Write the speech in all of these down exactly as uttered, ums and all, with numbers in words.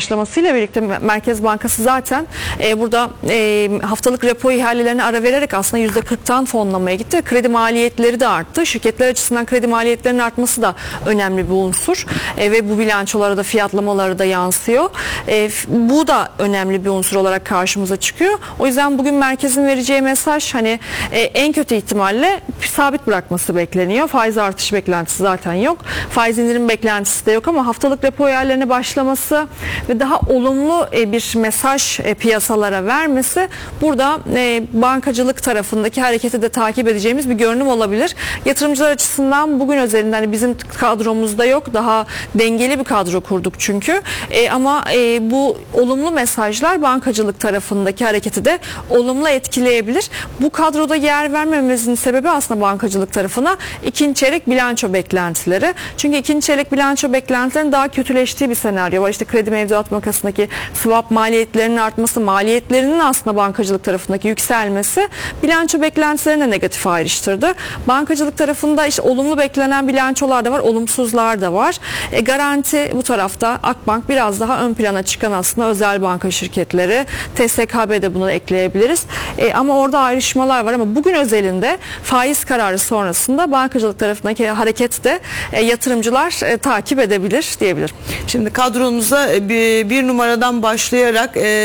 başlamasıyla birlikte Merkez Bankası zaten e, burada e, haftalık repo ihalelerine ara vererek aslında yüzde kırktan fonlamaya gitti. Kredi maliyetleri de arttı. Şirketler açısından kredi maliyetlerinin artması da önemli bir unsur e, ve bu bilançolara da fiyatlamaları da yansıyor. E, bu da önemli bir unsur olarak karşımıza çıkıyor. O yüzden bugün merkezin vereceği mesaj hani e, en kötü ihtimalle sabit bırakması bekleniyor. Faiz artışı beklentisi zaten yok. Faiz indirim beklentisi de yok ama haftalık repo ihalelerine başlaması ve daha olumlu e, bir mesaj e, piyasalara vermesi burada e, bankacılık tarafındaki hareketi de takip edeceğimiz bir görünüm olabilir. Yatırımcılar açısından bugün özelinde hani bizim kadromuzda yok. Daha dengeli bir kadro kurduk çünkü. E, ama e, bu olumlu mesajlar bankacılık tarafındaki hareketi de olumlu etkileyebilir. Bu kadroda yer vermememizin sebebi aslında bankacılık tarafına ikinci çeyrek bilanço beklentileri. Çünkü ikinci çeyrek bilanço beklentilerinin daha kötüleştiği bir senaryo var. İşte kredi mevduat makasındaki swap maliyetlerinin artması, maliyetlerinin aslında bankacılık tarafındaki yükselmesi bilanço beklentilerini de negatif ayrıştırdı. Bankacılık tarafında işte olumlu beklenen bilançolar da var, olumsuzlar da var. E, garanti bu tarafta Akbank biraz daha ön plana çıkan aslında özel banka şirketleri. T S K B'de bunu ekleyebiliriz. E, ama orada ayrışmalar var ama bugün özelinde faiz kararı sonrasında bankacılık tarafındaki hareket de e, yatırımcılar e, takip edebilir diyebilirim. Şimdi kadronuza bir, bir numaradan başlayarak e,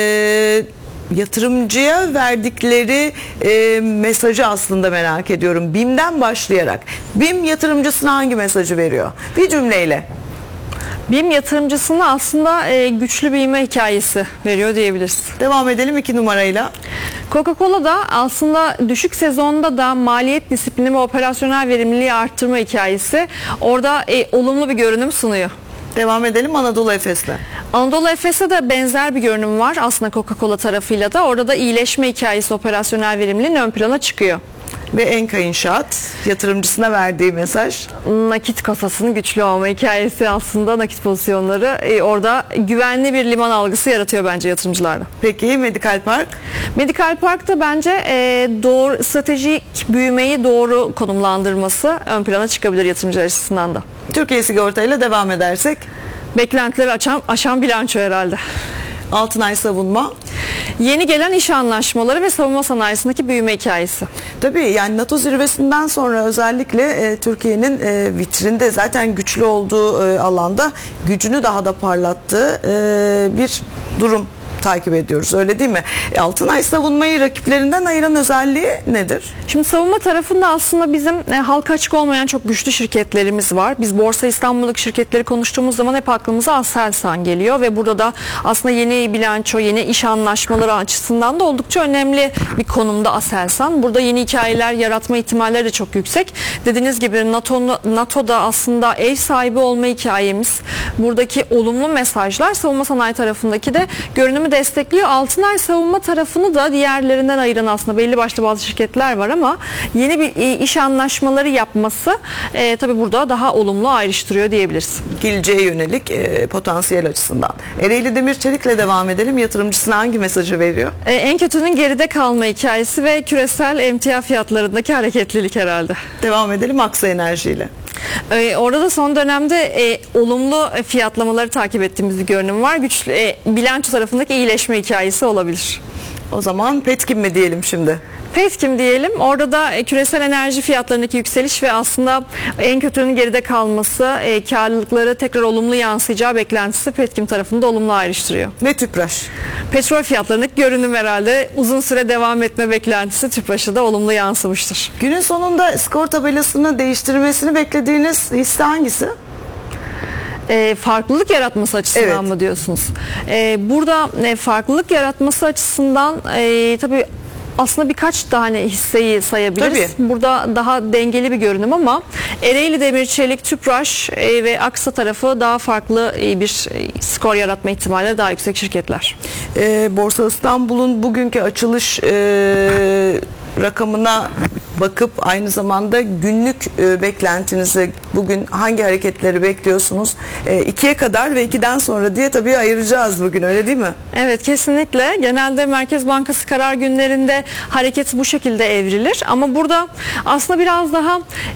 yatırımcıya verdikleri e, mesajı aslında merak ediyorum. BİM'den başlayarak. BİM yatırımcısına hangi mesajı veriyor? Bir cümleyle. BİM yatırımcısına aslında e, güçlü büyüme hikayesi veriyor diyebiliriz. Devam edelim iki numarayla. Coca-Cola da aslında düşük sezonda da maliyet disiplini ve operasyonel verimliliği arttırma hikayesi orada e, olumlu bir görünüm sunuyor. Devam edelim Anadolu Efes'le. Anadolu Efes'e de benzer bir görünüm var aslında Coca-Cola tarafıyla da. Orada da iyileşme hikayesi, operasyonel verimliliğin ön plana çıkıyor. Ve Enka İnşaat yatırımcısına verdiği mesaj? Nakit kasasının güçlü olma hikayesi aslında nakit pozisyonları e, orada güvenli bir liman algısı yaratıyor bence yatırımcılarda. Peki Medikal Park? Medikal Park da bence e, doğru stratejik büyümeyi doğru konumlandırması ön plana çıkabilir yatırımcılar açısından da. Türkiye Sigorta ile devam edersek? Beklentileri aşan, aşan bilanço herhalde. Altınay Savunma? Yeni gelen iş anlaşmaları ve savunma sanayisindeki büyüme hikayesi. Tabii yani NATO zirvesinden sonra özellikle e, Türkiye'nin e, vitrinde zaten güçlü olduğu e, alanda gücünü daha da parlattığı e, bir durum takip ediyoruz, öyle değil mi? E, Altınay Savunmayı rakiplerinden ayıran özelliği nedir? Şimdi savunma tarafında aslında bizim e, halka açık olmayan çok güçlü şirketlerimiz var. Biz Borsa İstanbul'daki şirketleri konuştuğumuz zaman hep aklımıza Aselsan geliyor ve burada da aslında yeni bilanço, yeni iş anlaşmaları açısından da oldukça önemli bir konumda Aselsan. Burada yeni hikayeler yaratma ihtimalleri de çok yüksek. Dediğiniz gibi NATO, NATO'da aslında ev sahibi olma hikayemiz, buradaki olumlu mesajlar savunma sanayi tarafındaki de görünümü destekliyor. Altınay savunma tarafını da diğerlerinden ayıran aslında belli başlı bazı şirketler var ama yeni bir iş anlaşmaları yapması e, tabii burada daha olumlu ayrıştırıyor diyebiliriz. Geleceğe yönelik e, potansiyel açısından. Ereğli Demir Çelik'le devam edelim. Yatırımcısına hangi mesajı veriyor? E, en kötünün geride kalma hikayesi ve küresel emtia fiyatlarındaki hareketlilik herhalde. Devam edelim Aksa Enerji ile. Ee, orada da son dönemde e, olumlu fiyatlamaları takip ettiğimiz bir görünüm var. Güçlü e, bilanço tarafındaki iyileşme hikayesi olabilir. O zaman Petkim mi diyelim şimdi? Petkim diyelim. Orada da e, küresel enerji fiyatlarındaki yükseliş ve aslında en kötünün geride kalması, e, karlılıkları tekrar olumlu yansıyacağı beklentisi Petkim tarafında olumlu ayrıştırıyor. Ve Tüpraş? Petrol fiyatlarındaki görünüm herhalde uzun süre devam etme beklentisi Tüpraş'a da olumlu yansımıştır. Günün sonunda skor tabelasını değiştirmesini beklediğiniz hisse hangisi? E, farklılık yaratması açısından evet. mı diyorsunuz? E, burada e, farklılık yaratması açısından e, tabii aslında birkaç tane hisseyi sayabiliriz. Tabii. Burada daha dengeli bir görünüm ama Ereğli Demir Çelik, Tüpraş e, ve Aksa tarafı daha farklı e, bir e, skor yaratma ihtimali daha yüksek şirketler. E, Borsa İstanbul'un bugünkü açılış e, rakamına bakıp aynı zamanda günlük e, beklentinizi, bugün hangi hareketleri bekliyorsunuz? E, ikiye kadar ve ikiden sonra diye tabii ayıracağız bugün, öyle değil mi? Evet, kesinlikle. Genelde Merkez Bankası karar günlerinde hareket bu şekilde evrilir. Ama burada aslında biraz daha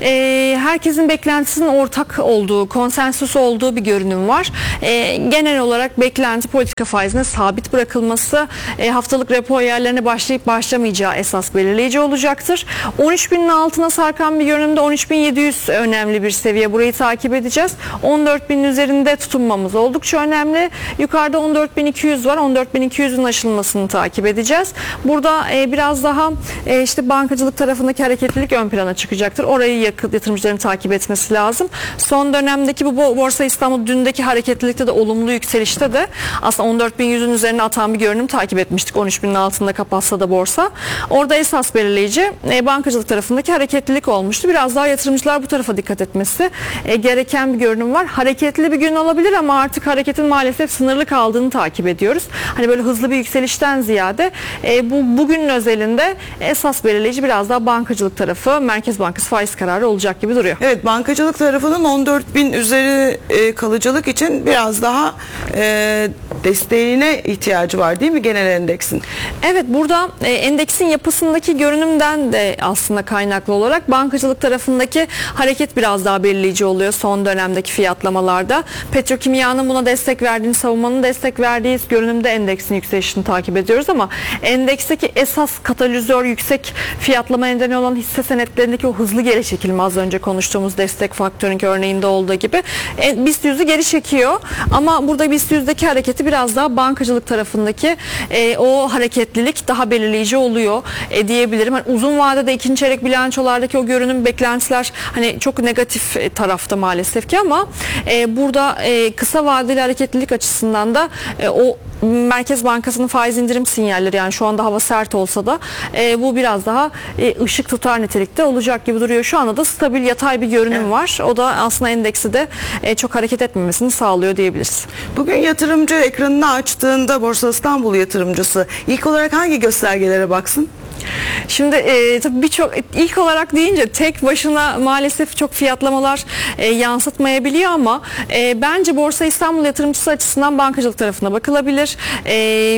e, herkesin beklentisinin ortak olduğu, konsensüs olduğu bir görünüm var. E, genel olarak beklenti politika faizinin sabit bırakılması, e, haftalık repo yerlerine başlayıp başlamayacağı esas belirleyici olacaktır. on üç binin altına sarkan bir görünümde on üç bin yedi yüz önemli bir seviye. Burayı takip edeceğiz. on dört binin üzerinde tutunmamız oldukça önemli. Yukarıda on dört bin iki yüz var. on dört bin iki yüzün aşılmasını takip edeceğiz. Burada e, biraz daha e, işte bankacılık tarafındaki hareketlilik ön plana çıkacaktır. Orayı yakın yatırımcıların takip etmesi lazım. Son dönemdeki bu Borsa İstanbul dündeki hareketlilikte de olumlu yükselişte de aslında on dört bin yüzün üzerine atan bir görünüm takip etmiştik. on üç binin altında kapatsa da borsa. Orada esas belirleyici e, bankacılık tarafındaki hareketlilik olmuştu. Biraz daha yatırımcılar bu tarafa dikkat etmesi e, gereken bir görünüm var. Hareketli bir gün olabilir ama artık hareketin maalesef sınırlı kaldığını takip ediyoruz. Hani böyle hızlı bir yükselişten ziyade e, bu bugünün özelinde esas belirleyici biraz daha bankacılık tarafı, Merkez Bankası faiz kararı olacak gibi duruyor. Evet, bankacılık tarafının on dört bin üzeri e, kalıcılık için biraz daha e, desteğine ihtiyacı var değil mi genel endeksin? Evet, burada e, endeksin yapısındaki görünümden de aslında kaynaklı olarak bankacılık tarafındaki hareket biraz daha belirleyici oluyor son dönemdeki fiyatlamalarda. Petrokimyanın buna destek verdiğini, savunmanın destek verdiği görünümde endeksin yükselişini takip ediyoruz ama endeksteki esas katalizör yüksek fiyatlama nedeni olan hisse senetlerindeki o hızlı geri çekilme, az önce konuştuğumuz destek faktörünün örneğinde olduğu gibi e, BIST yüzü geri çekiyor ama burada BIST yüzdeki hareketi biraz daha bankacılık tarafındaki e, o hareketlilik daha belirleyici oluyor e, diyebilirim. Hani uzun vadede ikinci çeyrek bilançolardaki o görünüm, beklentiler hani çok negatif e, tarafta maalesef ki ama e, burada e, kısa vadeli hareketlilik açısından da e, o Merkez Bankası'nın faiz indirim sinyalleri, yani şu anda hava sert olsa da e, bu biraz daha e, ışık tutar nitelikte olacak gibi duruyor. Şu anda da stabil yatay bir görünüm evet. var. O da aslında endeksi de e, çok hareket etmemesini sağlıyor diyebiliriz. Bugün yatırımcı ekranını açtığında Borsa İstanbul yatırımcısı ilk olarak hangi göstergelere baksın? Şimdi e, tabii birçok ilk olarak deyince tek başına maalesef çok fiyatlamalar e, yansıtmayabiliyor ama e, bence Borsa İstanbul yatırımcısı açısından bankacılık tarafına bakılabilir. E,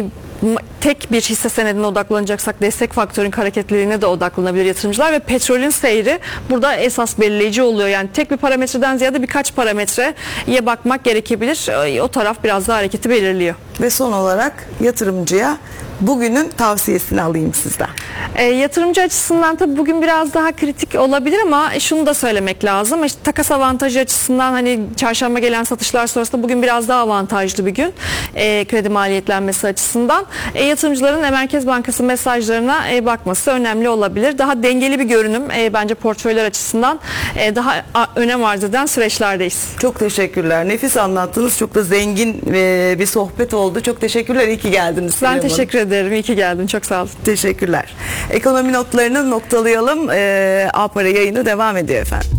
tek bir hisse senedine odaklanacaksak destek faktörün hareketliliğine de odaklanabilir yatırımcılar ve petrolün seyri burada esas belirleyici oluyor. Yani tek bir parametreden ziyade birkaç parametreye bakmak gerekebilir. O taraf biraz daha hareketi belirliyor. Ve son olarak yatırımcıya bugünün tavsiyesini alayım sizden. E, yatırımcı açısından tabii bugün biraz daha kritik olabilir ama şunu da söylemek lazım. İşte takas avantajı açısından hani çarşamba gelen satışlar sonrasında bugün biraz daha avantajlı bir gün. E, kredi maliyetlenmesi açısından. E, yatırımcıların e, Merkez Bankası mesajlarına e, bakması önemli olabilir. Daha dengeli bir görünüm e, bence portföyler açısından e, daha a, önem arz eden süreçlerdeyiz. Çok teşekkürler. Nefis anlattınız. Çok da zengin e, bir sohbet oldu. Çok teşekkürler. İyi ki geldiniz. Ben teşekkür ederim. İyi ki geldin. Çok sağ olun. Teşekkürler. Ekonomi notlarını noktalayalım. E, A Para yayını devam ediyor efendim.